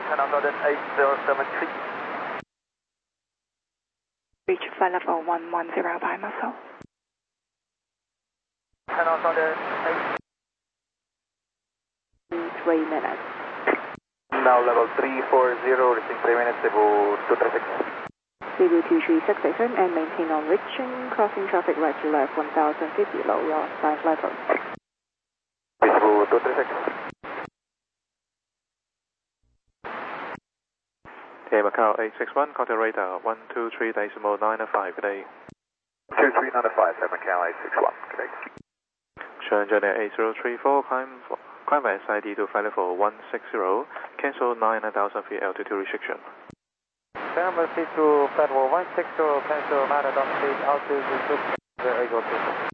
China Southern 8073. Reach flight level 1105 muscle. China Southern 3 minutes. Now level 340, reaching 3 minutes, Cebu 236. Cebu 236 station and maintain on reaching, crossing traffic right to left 1050 low your flight level. Cebu 236. Okay, Macau 861, contact radar 123.905, good day. 2395, Macau 861, good day. Shenzhen 8034, climb by SID to flight level 160, cancel 9,000 feet altitude restriction. Number C to flight level 160, cancel 9,000 feet altitude restriction, 802.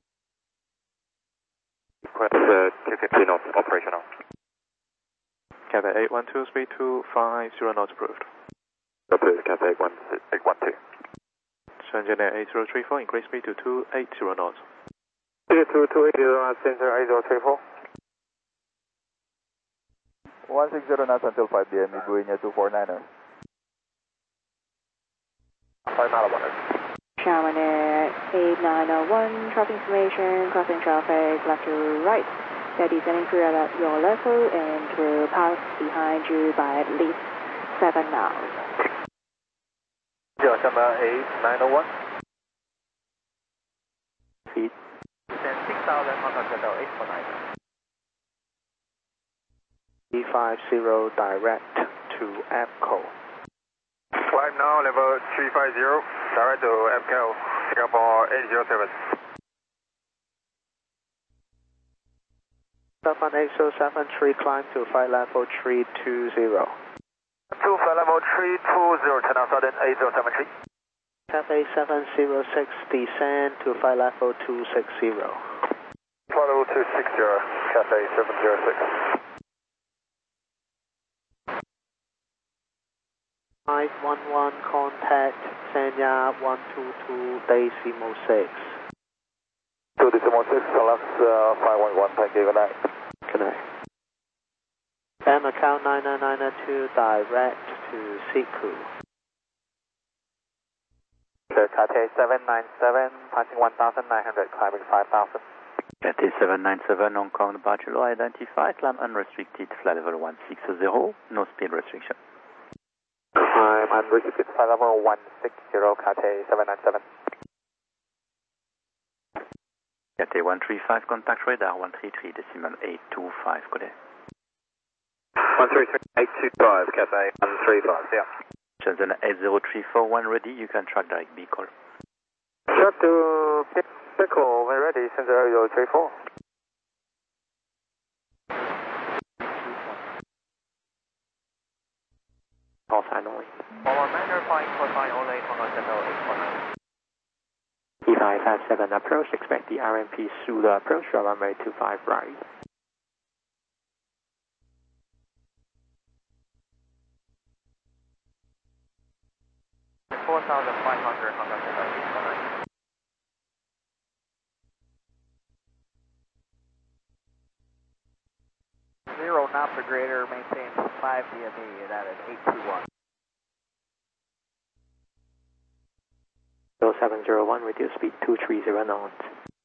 Request 215 knots operational. Cathay 812, speed 250 knots approved. Approved, Cathay 812. Shenzhen 8034, increase speed to 280 knots. 280 center 8034. 160 knots until 5 p.m. Ibuinya 249er. 5 mile 100. Sherman Air 8901, traffic information, crossing traffic left to right. They're descending through at your level and will pass behind you by at least 7 miles. Sherman 8901. Feet. Descend 6,000 contact Delta 849. 350 direct to APCO. Climb now, level 350, direct to APCO, Singapore 807. Stefan 8073, climb to flight level 320. To flight level 320, China Southern 8073. Cathay 706, descend to flight level 260. Flight level 260, Cathay 706. 511, contact Sanya 122.6. 2.6, select 511, thank you, good night. Good night. Air Macau 9992, direct to Siku. Cathay 797, passing 1,900, climbing 5,000. Cathay 797, Hong Kong departure identified, climb unrestricted, flight level 160, no speed restriction. Climb unrestricted, flight level 160, Cathay 797. Cathay 135, contact radar 133.825, good day. 133.825, Cathay 135, yeah. Shenzhen 80341 ready, you can track direct B call. Track to Pickle, when ready, Shenzhen 8034. Call sign only. 119, flying for sign only, contact Delta 849. E557 approach, expect the RMP Sula approach, runway 25 right. Zero knots or greater, maintain 5 DME, that is 821. 0701, reduce speed 230 knots.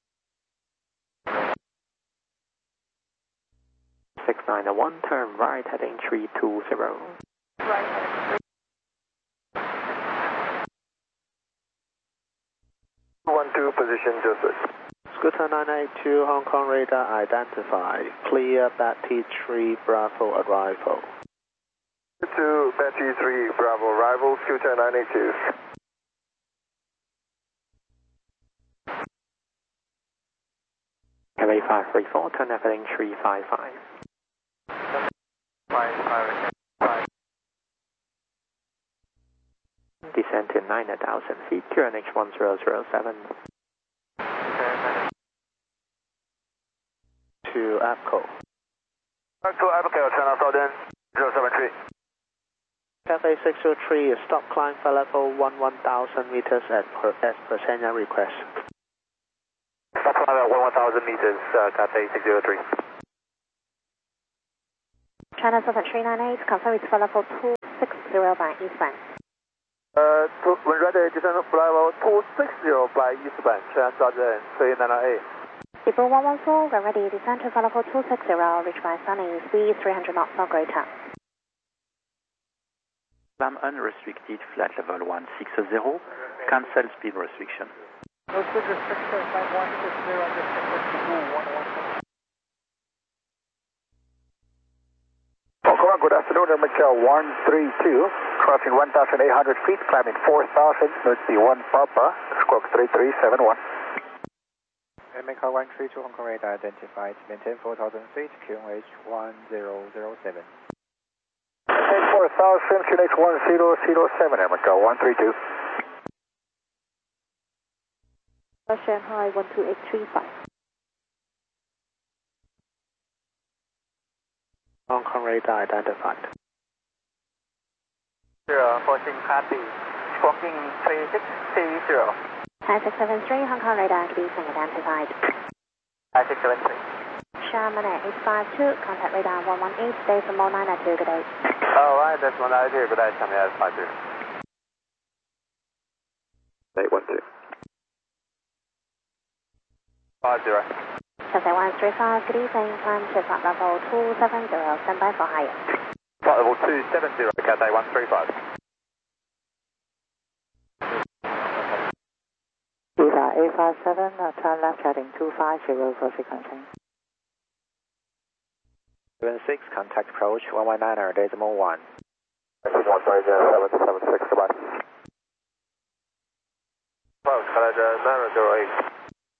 6901, turn right heading 320. Right heading 312, position Joseph. Scooter 982, Hong Kong radar identified. Clear Betty 3 Bravo arrival. 2 Betty 3 Bravo arrival, Scooter 982. Cathay 534, turn left heading 355. 5. Descend to 9,000 feet, QNH 1007. To APCO. To APCO, China Southern 073. Cathay 603, stop climb for level 1,000 meters as per Sanya request. Stop climb at 1,000 meters, Cathay 603. China Southern 398, confirm it's for level 2. by eastbound. When ready, descend flight level 260 by eastbound, China Sergeant 398. People 114, when ready, descend to flight level 260, reach by Sunny, speed 300 knots or greater. Climb unrestricted, flight level 160, cancel speed restriction. No speed restriction, flight 160, just Hong Kong, good afternoon, Macau 132, crossing 1,800 feet, climbing 4,000, note B1 Papa, squawk 3371. Macau 132, Hong Kong radar identified, maintain 4,000 feet, QNH 1007. 4,000, QNH 1007, Macau 132. Shanghai 12835. Hong Kong radar identified. 14 Party, squawking 3630. 5673, Hong Kong radar beacon identified. 5673. Sharman 852, contact radar 118, decimal 992, good day. Alright, that's 192, good day, Sharman 852. 812. 50. Cathay 135, good evening, climb to flight level 270, stand by for higher. Flight level 270, Cathay 135. Eva 857, turn left heading 250 for sequencing. 76, contact approach 119er, decimal 1. 776, goodbye. Approach, Canada 908.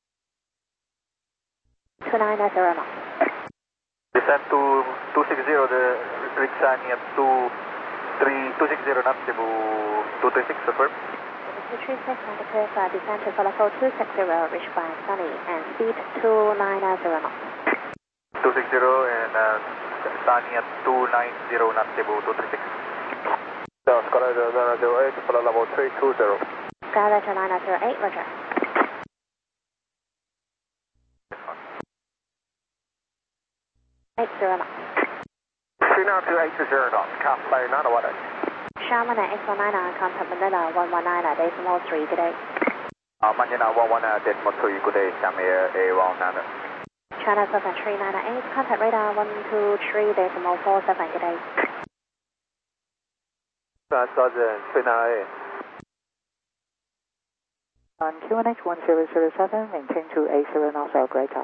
2990 knots. Descend to 260, the reach signing at 260 knots, 236, affirm. 236, negative, descend to follow 260, reach by Sunny, and speed 290 knots. 260 and signing at 290 knots, 236. Canada 908, flight level 320. Canada 908, roger. 80 knots. 39280 knots, Cathay 908. Sharman 819, contact Manila 119, decimal 3, good day. Manila 119, decimal 3, good day, Shamir A119. China Southern 398, contact radar 123, decimal 47, good day. Sergeant 398. On QNH 1007, maintain 280 knots or greater.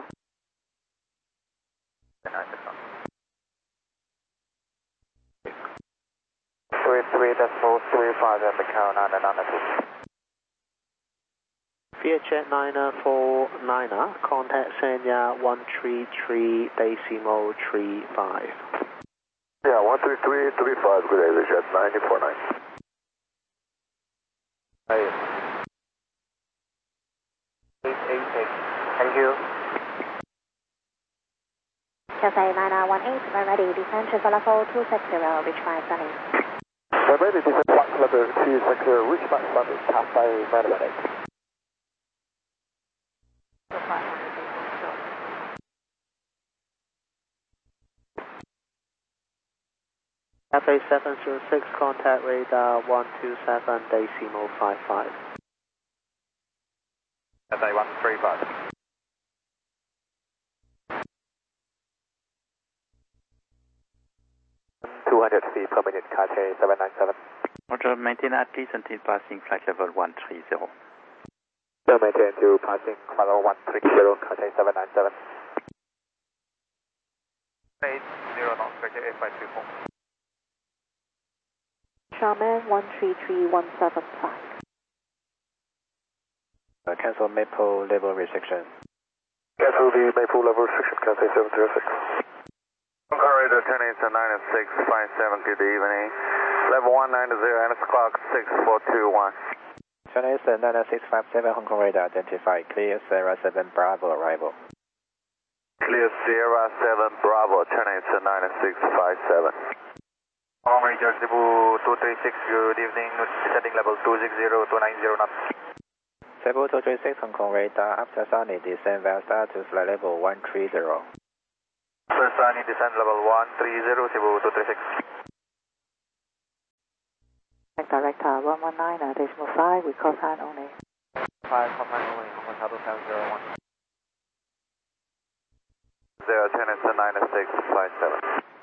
33.35 at Macau 992. VHF 949, contact Sanya 133 decimal 35. Yeah, 133.35, good day, VHF 949. Hey. 888, thank you. Cathay 9918, when ready, descend to level 260, reach by Sunny. When ready, descend flight level 260, reach by Sunny, Cathay 918. Cathay 706, contact radar 127 decimal 55. Cathay 135. feet per minute, Cathay 797. Roger, maintain at least until passing flight level 130. Still maintain to passing flight level 130, Cathay 797. 80 knots, Cathay 8524. Charman 133175. Cancel Maple level restriction. Cancel the Maple level restriction, Cathay 706. Hong Kong radar turning to 9657, good evening. Level 190 and clock 6421. China 99657, Hong Kong radar identified. Clear Sierra 7 Bravo arrival. Clear Sierra 7 Bravo, turning to 9657. Hong Kong radar 236, good evening. Descending level 260, 290 knots. Level 236, Hong Kong radar, after Sunny, descend via star to flight level 130. After Sunny, descend level 130, 236. Director 119.5, we call sign only. 5, call sign only, Hong Kong Shuttle 701. 010 is 9657.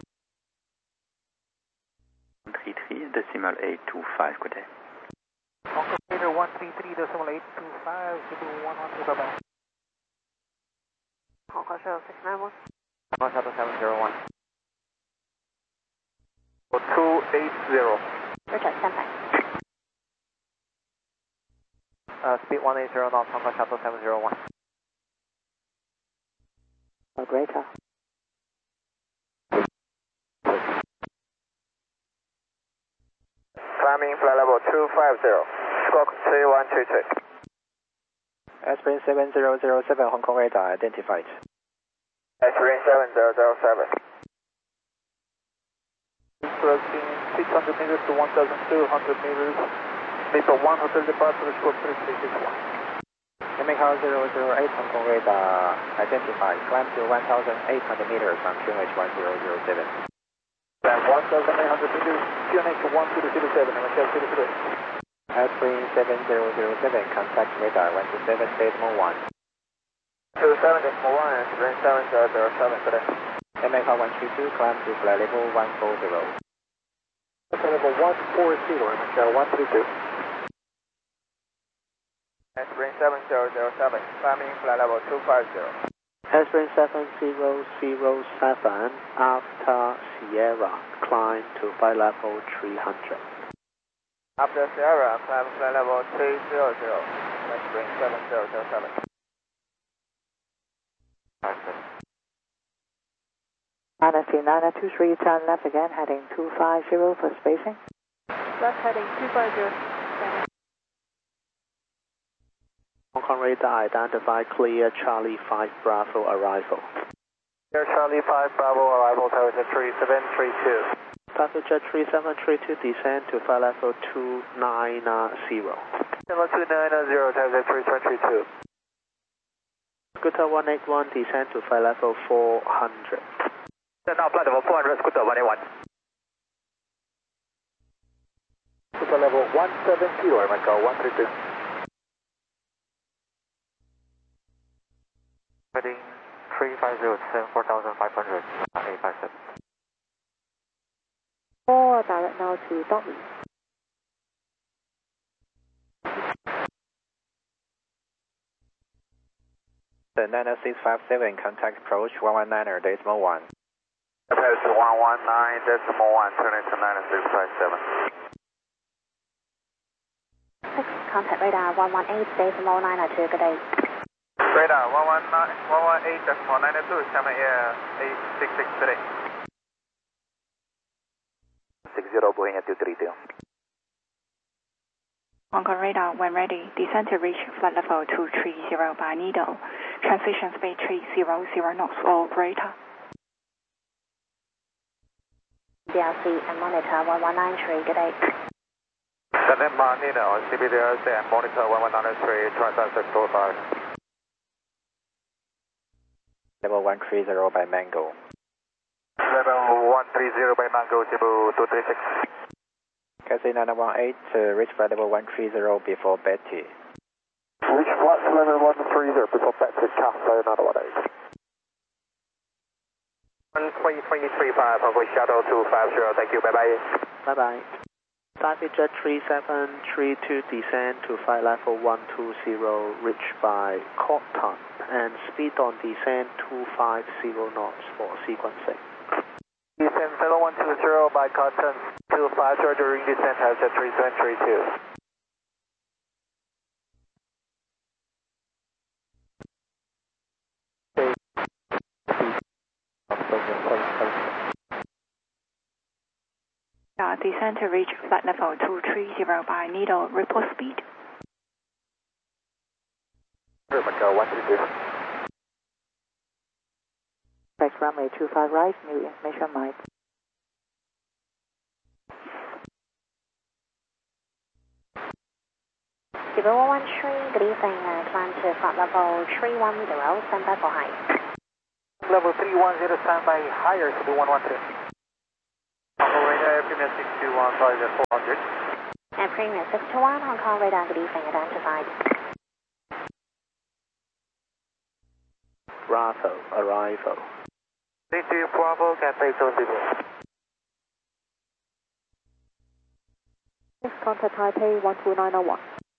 133, decimal 825, good day. Hong Kong Radar 133, decimal 825, Cebu 112, bye-bye. Hong Kong Shuttle 691. Hong Kong Shuttle 701. 280. Richard, stand by. Speed 180 knots, Hong Kong Shuttle 701. Greater. Climbing flight level 250, squawk 3122. Aspirin 7007, Hong Kong radar identified. Aspirin 7007. Approaching 600 meters to 1,200 meters. Maple 1 Hotel departure, squawk 3361. MHR 008, Hong Kong radar identified. Climb to 1,800 meters on QNH 1007. Climb 1,800 meters, QNH 12007, MHR 03. Aspirin 7007, contact radar 127.1. 27.1, Aspirin 7007, good day. MHR 132, climb to flight level 140. Flight level 140, MHR 132. Aspirin 7007, climbing flight level 250. Aspirin 7007, after Sierra, climb to flight level 300. After Sierra, climb flight level 300. Aspirin 7007. Manatee 923, turn left again, heading 250 for spacing. Left heading 250. Hong Kong radar identify clear Charlie 5 Bravo arrival. Clear Charlie 5 Bravo arrival, tower 3732. Passenger 3732 descend to flight level 290. Level 290, tower 3732. Scooter 181 descend to flight level 400. Now flight level 400, Scooter 181. Scooter level 170, Echo 132. Heading 350 descend 4,500, 857. 4 direct now to Dolby. The 9657, contact approach 119.1. Approach 119.1, turning to 9657. Contact radar 118.92, good day. Radar 118.92, coming air 866 today. 60 Boeing at 232. Hong Kong radar, when ready, descend to reach flight level 230 by needle. Transition speed 300 knots or greater. DRC and monitor 1193, good day. Send Needle, CBDRC and monitor 1193, transfer 645. Level 130 by Mango. Level 130 by Mango, Cebu 236. Cathay 918, reach flight level 130 before Betty. Reach flight level 130 before Betty, Cathay 918. 13335, Hong Shuttle 250, thank you, bye-bye. Bye-bye. Passenger 3732 descend to flight level 120, reach by Cotton, and speed on descend 250 knots for sequencing. Descend level 120 by Cotton, 250 during descent has a 3732. Descend to reach flight level 230 by needle, report speed. Macau 132. Next runway 25 right, new information mic. Cebu 113, good evening, climb to flight level 310, stand by for high. Level 310, stand by higher, Cebu 112. Radar, Premier 621, target 400. And Premium 621, Hong Kong radar, good evening, identified. Bravo, arrival. CG Bravo, Cathay 70. Contact Taipei 12901.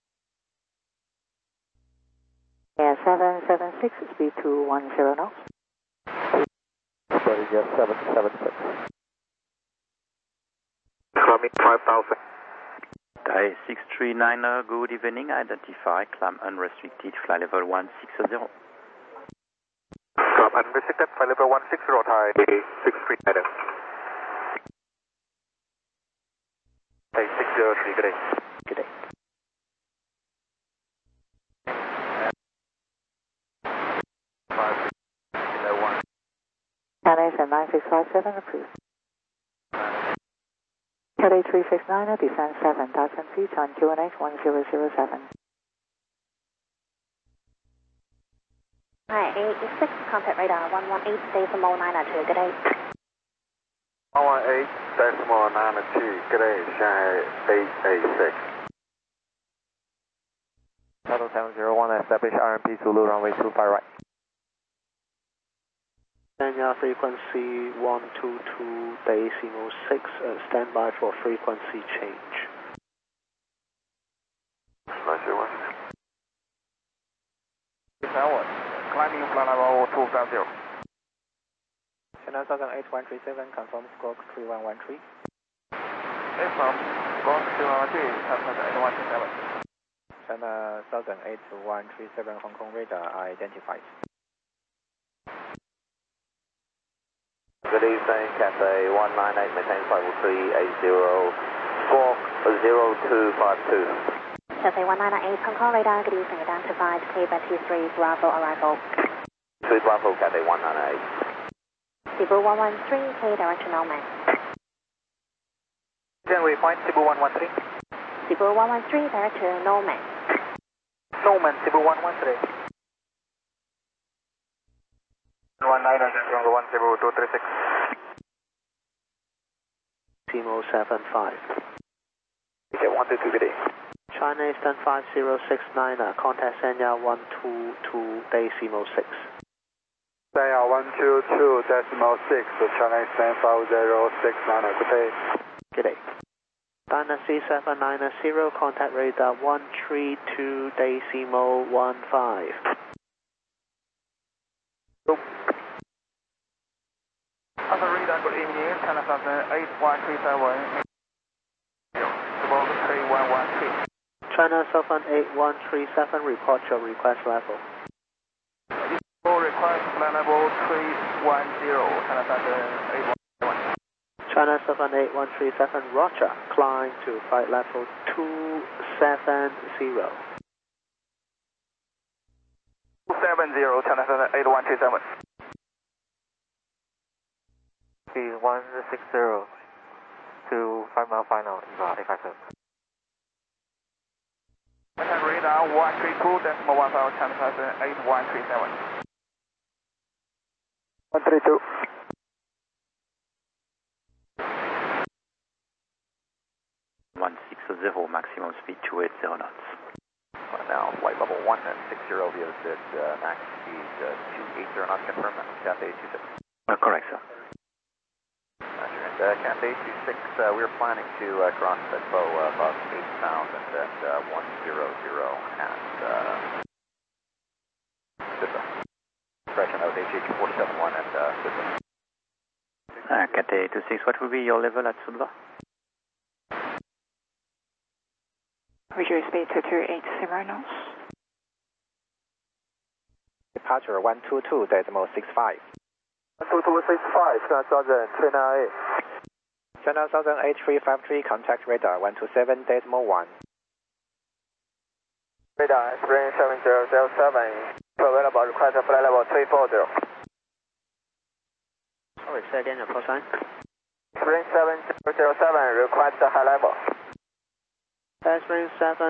Yeah, 776, speed 210 knots. Sorry, yes, 776. Climbing 5000. Thai 639, good evening, identify, climb unrestricted, fly level 160. Climb unrestricted, fly level 160, Thai 639. Thai 603, good day. Good day. Canadian 9657, approved. Cathay 369, descend 7,000 feet on QNH 1007. Hi, 86, contact radar 118.992, good day. 118.992, good day, Shanghai 886. Shuttle 701, establish RMP Zulu, runway 25 right. Sanya frequency 122.6, stand by for frequency change. Nice one. Climbing flight level 250. China Southern 8137, confirm squawk 3113. From squawk 3113, confirm 8137. China Southern 8137, Hong Kong radar identified. Good evening, Cathay 198, maintain flight 380, squawk 0252. Cathay 198, Hong Kong radar, good evening, identified, clear by 23, Bravo, arrival. 3 Bravo, Cathay 198. Cebu 113, K, direction Norman. Runway point, Cebu 113. Cebu 113, direction Norman. Norman, Cebu 113. 19236. Timo 75. Okay, 122, good day. China Eastern 5069, contact Sanya 122.6. Sanya 122.6, China Eastern 5069, good day. Good day. China C790, contact radar 132.15. Other radar, good evening, China Southern 8137, about 3113. China Southern 8137, report your request level. Request flight level 310, China Southern 8131. China Southern 8137, roger, climb to flight level 270. 270, China Southern 8137. 160 to 5 mile final, 857. Radar 132.15, China Southern 8137. 132. Maximum speed 280 knots. Now, flight level 160 via at max speed 280 knots, confirm that was Cathay 26. Correct, sir. And Cathay 26, we're planning to cross Expo above 8,000 at 100 at Sissa. Correction, that was HH 471 at Sissa. Cathay 26, what will be your level at Sudva? Visual speed 2280 knots. Departure 122.65. 122.65, China Southern 398. China Southern 8353, contact radar 127.1. Radar, spring 7007, available, request flight level 340. Sorry, say again your call sign. Spring 7007, request high level. Spring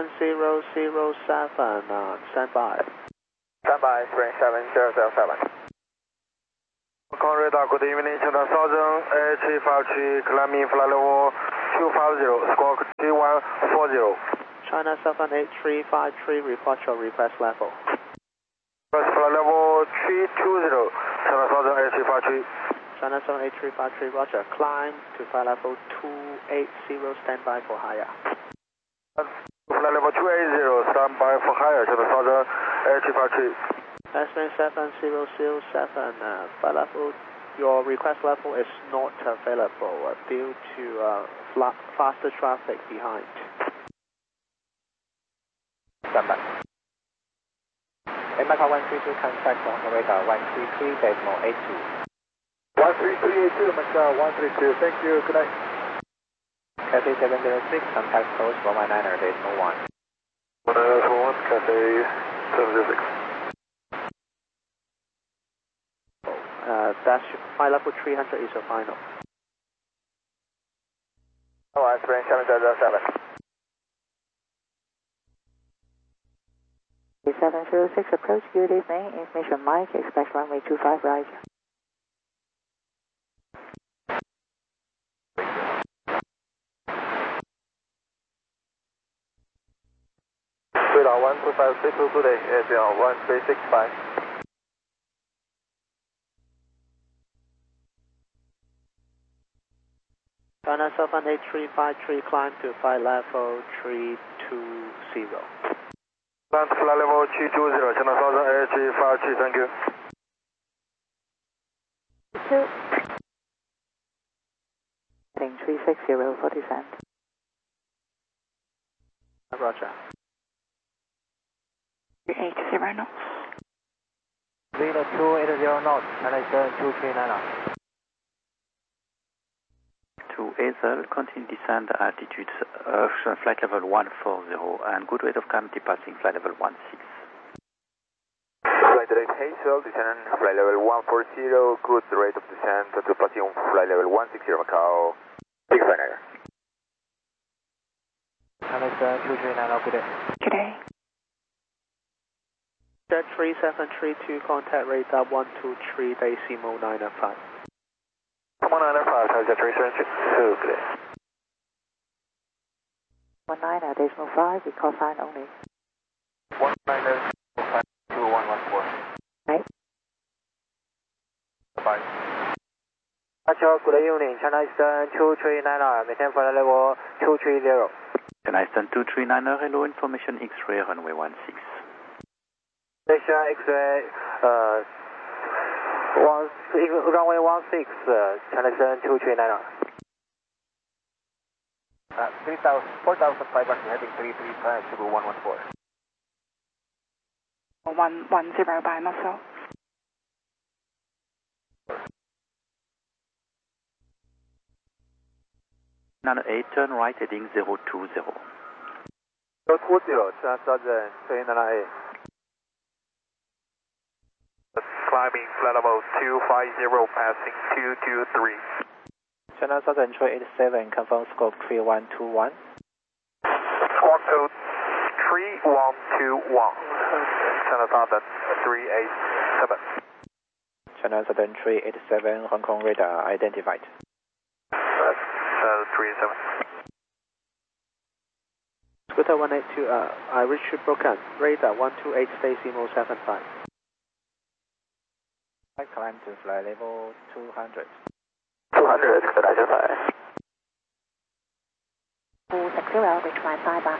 7007, stand by. Stand by, Spring 7007. Hong Kong radar, good evening, China Southern 8353, climbing flight level 250, squawk 3140, China 78353, report your request level. Flight level 320, China Southern Air 353. China 78353, roger. Climb to flight level 280, standby for higher. Flight level 280, standby for higher, China Southern Air 353. Aspen 7007, flight level, your request level is not available due to faster traffic behind. Standby. Mecca 132, contact on the radar 133.82. 13382, Mecca 132, thank you, good night. Cathay 706, contact close 119er, there is no one. 1 Cathay 706. Dash flight level 300 is your final. Oh, Aspen 707. 706 approach, good evening. Information Mike, expect runway 25 right. Radar 125 today, ABL 1365. China 78353, climb to flight level 320. Land flight level 320, China Southern Air 353, thank you. 2. Heading 360 for descent. Roger. 380 knots. 0280 knots, China 239. 2 Hazel, continue descent altitude flight level 140 and good rate of climb departing flight level 16. Flight direct Hazel, descent flight level 140, good rate of descent departing flight level 160 Macau, Big Finer. China 239, good day. Good day. Jet 3732, contact radar 123, decimal 905. 195, Jet 3732, good day. 19er, decimal 5, we call sign only. 19er, 2114. Right. Bye. Good evening, China Eastern 239, maintain flight level 230. China Eastern 239, hello, information X-ray, runway 16. Station X-ray, runway 16, China Eastern 239. 4,500, heading 335 to 114. 110 by muscle. Nano 8, turn right, heading 020. 020, China Southern 298. Climbing flight level 250, passing 223. China Southern 387, confirm scope 3121. Squawk code 3121. China Southern 387. China Southern 387, Hong Kong radar identified. 387. Scooter 182, I reach broken. Radar 128, decimal 75. I climb to flight level 200. 200, good identify. 260, reach by Cyber.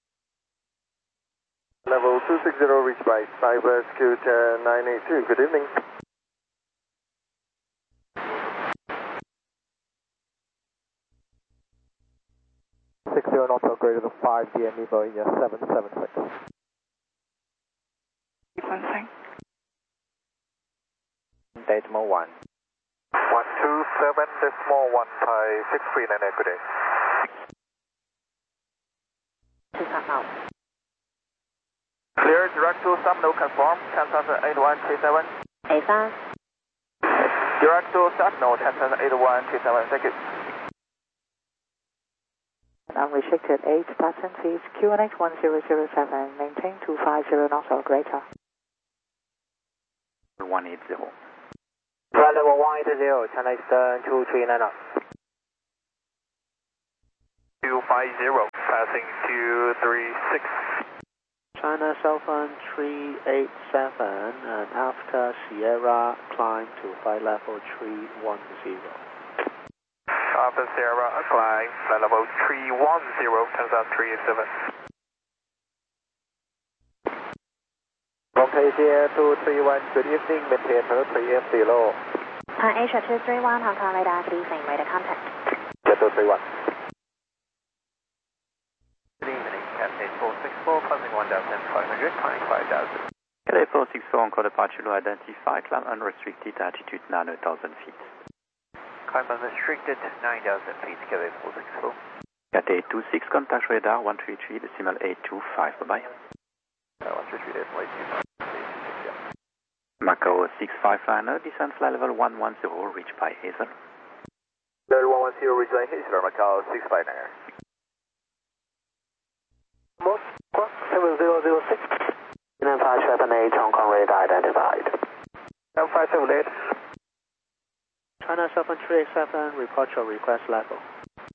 Level 260, reached by Cyber Scooter 982, good evening. Knots greater than 5 DME Boeing 776. Sequencing. Decimal 1. 127 decimal 1 Thai 639, good day. 250. Clear direct to Subno confirm 1008137. 83. Direct to Subno 1008137, thank you. Unrestricted 8, Boston seats, QNH 1007, maintain 250 knots or greater. 180. Flight level 180, China Eastern 239. 280, passing 236. China Southern 387 and after Sierra climb to flight level 310. Alpha Sierra, climb, flight level 310, turns on 387. Asia 231, good evening, maintain 3F0. Asia 231, Hong Kong radar briefing, radar contact. Jet 231. Good evening, Cathay 464, climbing 1,500, climbing 5,000. Cathay 464, encore departure low identified, climb unrestricted, altitude 9,000 feet. Climb unrestricted, 9,000 feet, Cathay 464. Cathay 26, contact radar 133, decimal 825, bye-bye. 133, decimal 825. Macau 65 liner, descend flight level 110, reached by Hazel. Level 110, reached by Hazel, Macau 659. Moscow 7006. 578 Hong Kong radar identified. 578. China 7387, report your request level.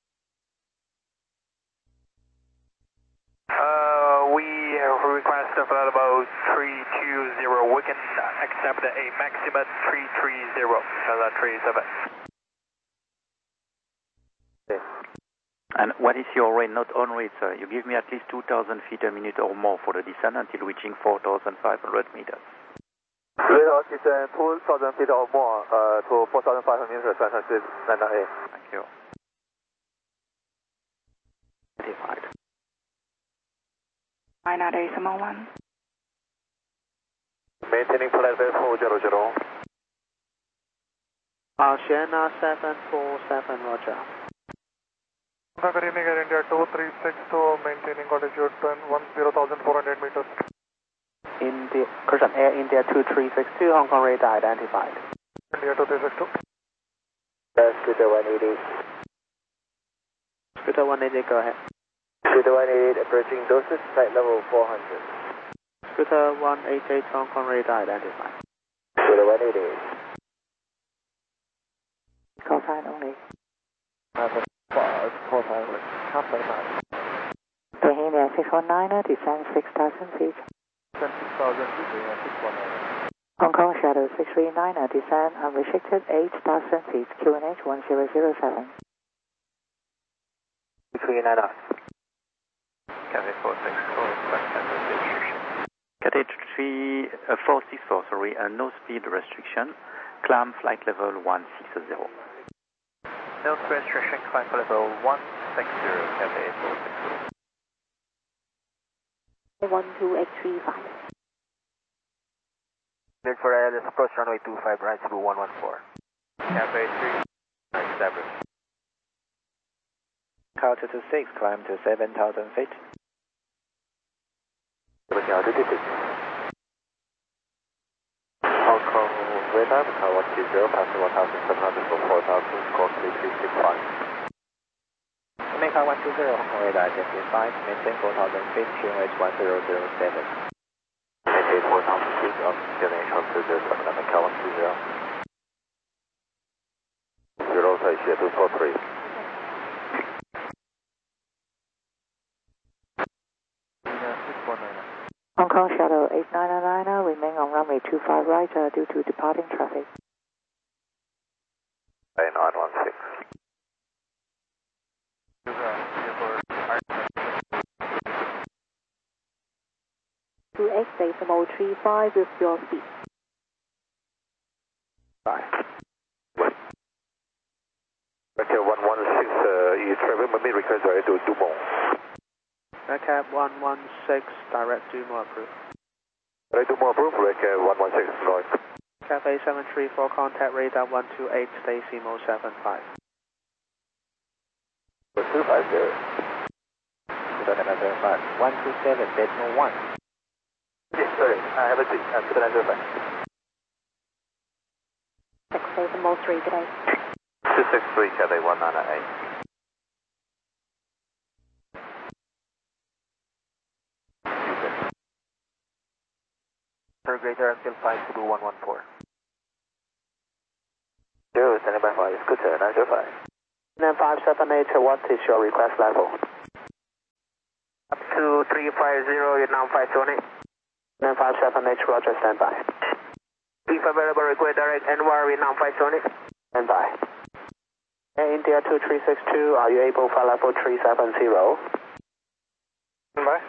We request a flight level 320. We can accept a maximum 330. That's 37. Okay. And what is your rate, not on rate, sir? You give me at least 2,000 feet a minute or more for the descent until reaching 4,500 meters. Radar descent 2,000 feet or more to 4,500 meters, San Francisco, 998. Thank you. Identified. China decimal 1. Maintaining flight level 400. Sienna 747, roger. Good evening, Air India 2362, maintaining altitude 10,400 meters. Air India 2362, Hong Kong radar identified. India 2362. Scooter 180. Scooter 180, go ahead. Scooter 188 approaching Dosis, flight level 400. Scooter 188, Hong Kong radar identified. Scooter 188. Call sign only. Call sign only. Halfway mark. Bohemia 619, descend 6,000 feet. 6,000 feet, 619. Hong Kong Shadow 639, descend unrestricted 8,000 feet, QNH 1007. 339. Cathay 464, request restriction. Cathay 464, sorry, no speed restriction. Climb flight level 160. No restriction, climb level 160, Cathay 464. 12835. Cleared for ILS, approach runway 25, right through 114. Cathay 397. Altitude 6, climb to 7,000 feet. Altitude 6. Hong Kong radar, Macau 120, passing 1,700 for 4,000, score 3365. Macau 120, Hong Kong radar identified, maintain 4,000 feet, QNH 1007. Maintain 4,000 feet of QNH 1007, Macau 120. 0 在斜度错3。 Hong Kong Shadow 8999, remain on runway 25 right due to departing traffic. 916. To X decimal 35 with your speed. Bye. Okay, 116, you travel with me, request direct to Dumont. Recap 116, direct Dumont approved. Direct Dumont approved, recap 116, going. Cathay 734, contact radar 128, decimal 75. 250. 295. 127, decimal 1. Yes, sorry, I have a seat, 295. X decimal 3 today. 263, Cathay 198. Per greater until 52114. 0, standing by 5, Scooter 905. 9578, what is your request level? Up to 350, Vietnam 520. 9578, roger, standby. If available, request direct Anwar, Vietnam 520. Standby. India 2362, are you able for level 370? Standby.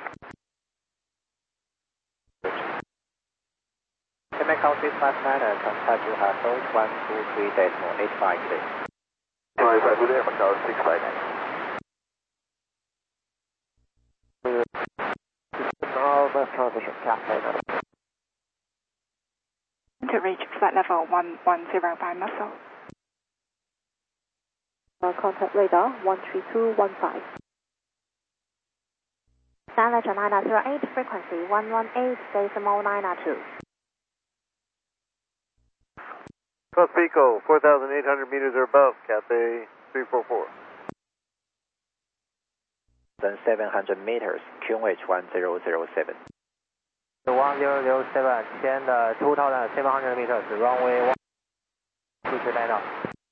Quebec County 59, contact you have hold 123.85 today. 25 today, Macau 659. Transition, Cathay. To reach flight level 110 by muscle. Contact radar 13215. Dialector 908, frequency 118.902. Coast Pico, 4,800 meters or above, Cathay 344. 700 meters, QH 1007. 1007, 2,700 meters, runway 129 knots.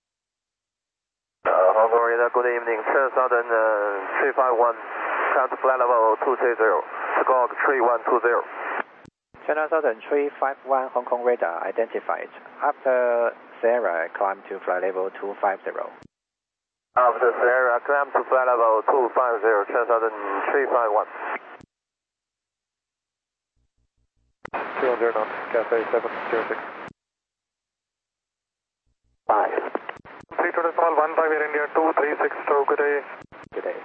Hong Kong radar, good evening. China Southern 351, count flight level 230, squawk 3120. China Southern 351, Hong Kong radar identified. After Sierra, climb to flight level 250. After Sierra, climb to flight level 250, China Southern 351. 200 knots, Cathay 706. 5. 3 total call 15 Air India 2362, good day. Good day.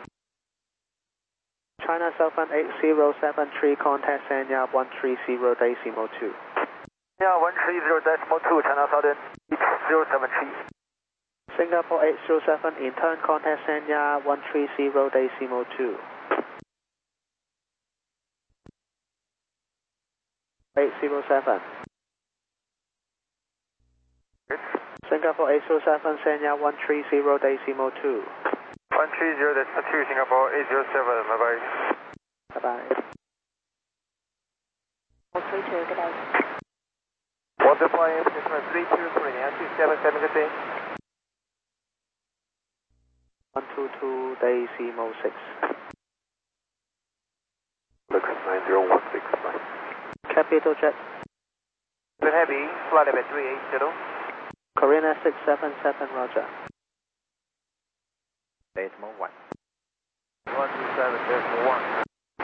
China Southern 8073, contact Sanya 130.2. Yeah, 130.2, China Southern 8073. Singapore 807, in turn contact Sanya 130.2. 807. Singapore 807, Sanya 130.2. 130, that's 2 Singapore 807, bye bye. Bye bye. 32, good day. Water flying, position 323, 277, good day. 122.6. Looks 9016, bye. Capital Jet. Good heavy, flight level 380. Korean 677, roger. Decimal 1. 127.1.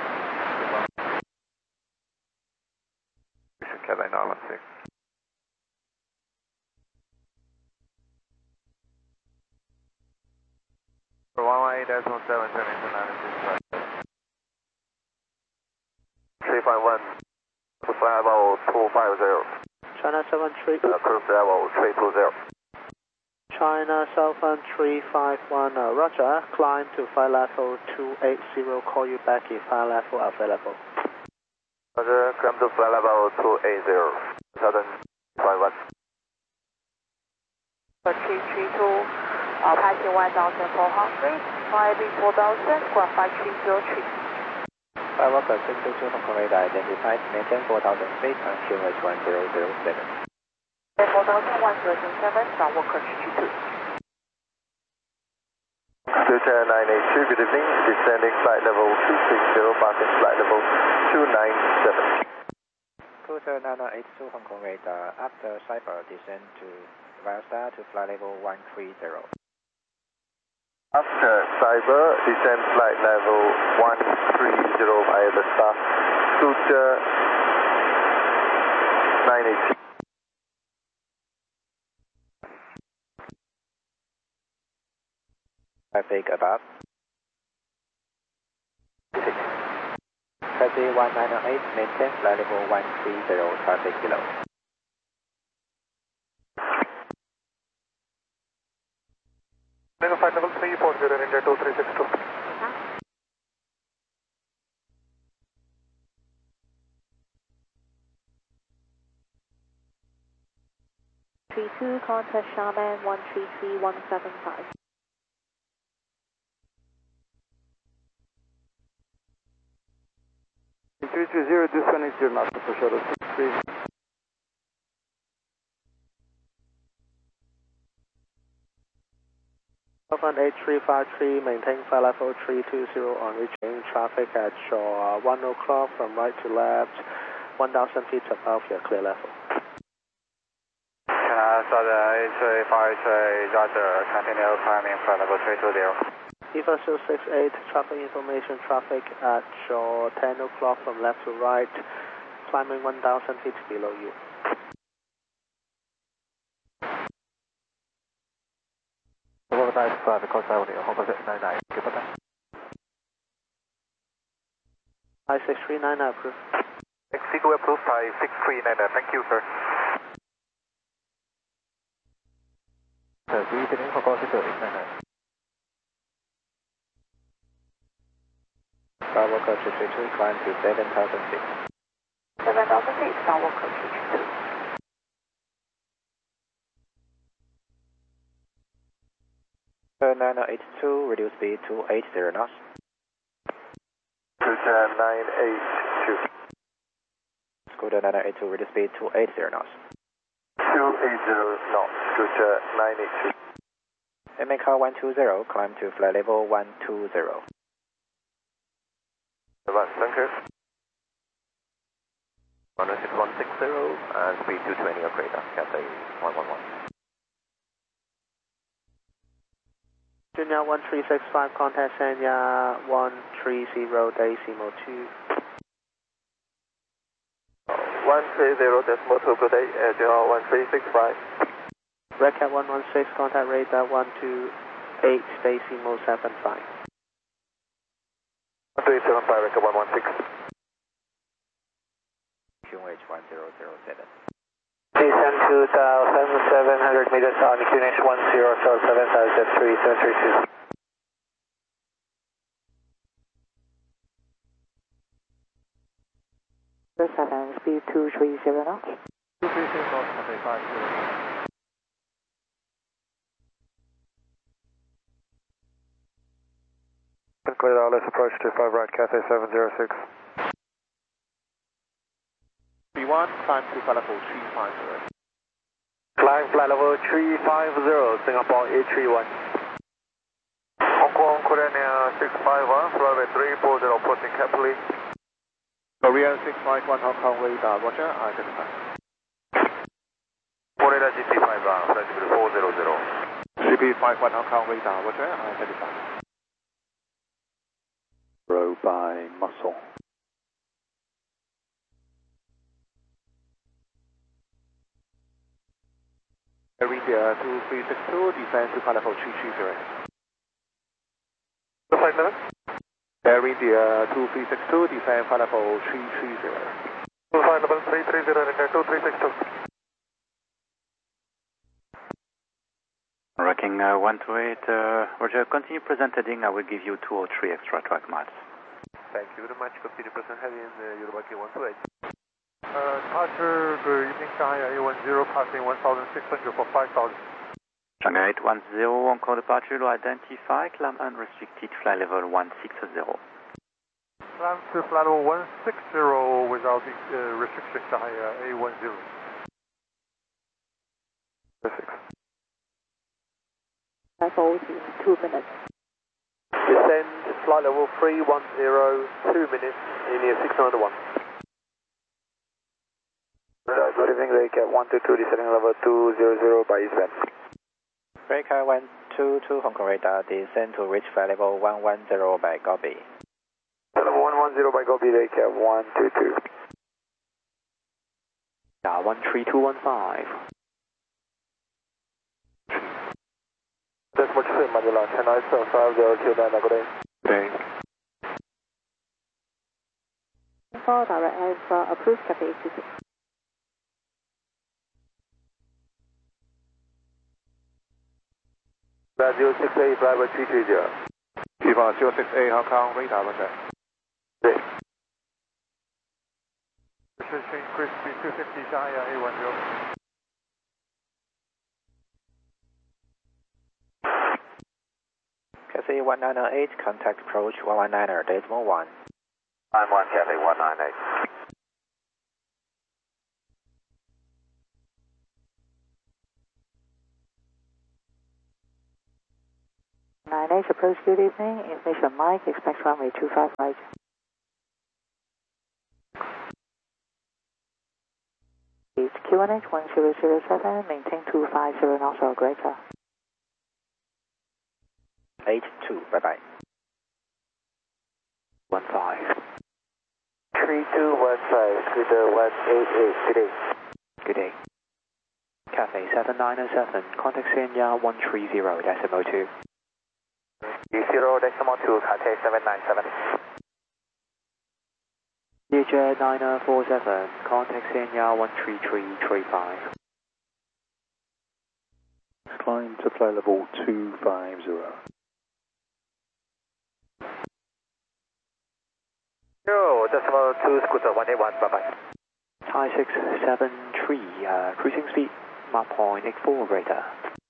Cathay 916. For 118.7, turning to 965. 351, flight level 250. China 73. Cruise level 320. China Southern 351, roger. Climb to flight level 280. Call you back if flight level available. Roger, climb to flight level 280. Southern 51. 332, passing 1,400, climbing 4,000, grab 5303. 5 Rocket 622, Hong Kong radar identified. Maintain 4,000 feet and QH 1007. 4,107, downward curve 22. Future 982, good evening. Descending flight level 260, passing flight level 297. Cruiser 9982, Hong Kong radar. After Cyber, descend to Valstar to flight level 130. After Cyber, descend flight level 130 via the star. Future 982. Traffic above. Taxi 1908, maintain flight level 130, traffic below. Flight level 340, Air India 2362. 32, contact Xiamen 133175. Disconnect your master for shuttle 63. 8353, maintain flight level 320 on reaching traffic at shore 1 o'clock from right to left, 1,000 feet above your clear level. Southern 8353, Roger, continue climbing flight level 320. EVA 068, traffic information, traffic at shore 10 o'clock from left to right, climbing 1,000 feet below you. I-639 approved. Mexico approved by 639, thank you, sir. Bravo Coach 232, climb to 7,000 feet. 7,000 feet, Bravo Coach 232. Scooter 9082, reduce speed to 80 knots. Scooter 982. Scooter 9082, reduce speed to 80 knots. 280 knots, Scooter 982. MACA 120, climb to flight level 120. Right, thank you. 160 and speed 220 of radar, Cathay 111. Junior 1365, contact Sanya 130 decimal 2. 130 decimal 2, good day, Junior 1365. Red Cat 116, contact radar 128 decimal 75. 1375, Red Cat 116. QH 1007. Descend 2,700 meters on QNH 1007, Jet 3732. Speed 230 knots. 230 knots, Cathay 50. Clear out, let's approach 25 right, Cathay 706. B1, climb to flight level 350. Climb flight level 350, Singapore 831. Hong Kong, Korean Air 651, flight 340, approaching carefully. Korea 651, Hong Kong radar, roger, identify. Korea GT51, flight 400. CP51, Hong Kong radar, roger, identify. Row by muscle. Air India 2362, descend to flight level 330. 57? Air India 2362, descend flight level 330. 330, India 2362. Rocking 128, Roger, continue present heading, I will give you 2 or 3 extra track miles. Thank you very much, continue present heading, Eurobaki 128. Departure, good evening, Shanghai A10, passing 1,600 for 5,000. Shanghai 810, encore departure, identify, climb unrestricted, flight level 160. Climb to flight level 160 without restriction, Shanghai A10. Perfect. Levels in 2 minutes. Descend flight level 310, 2 minutes, India 691. Good evening, Cat 122, descending level 200 by eastbound. Breaker 122, Hong Kong radar, descend to reach flight level 110 by Gobi. Level 110 by Gobi, Cat 122. 13215. That's much safe, Manila, 10950, Q9, good day. Day. For direct Alpha, approved Cathay 86. Brad 068, driver 330. Viva 068, Hong Kong radar, roger. Day. Precision increase speed 250, Shanghai A10. Cathay 1908, contact approach 119 decimal 1. I'm 1 Cathay 198. QNH approach, good evening. Information Mike, expect runway 25 right. It's QNH 1007, maintain 250 knots or greater. 82, bye-bye. 15. 3215, Squidder 188, good day. Good day. Cathay 7907, contact Senya 130.2. 30.2, Cathay 797. Learjet 9047, contact Senya 13335. Climb to flight level 250. 0.2, Scooter 181, bye-bye. Thai 673, cruising speed, Mach 0.84 greater.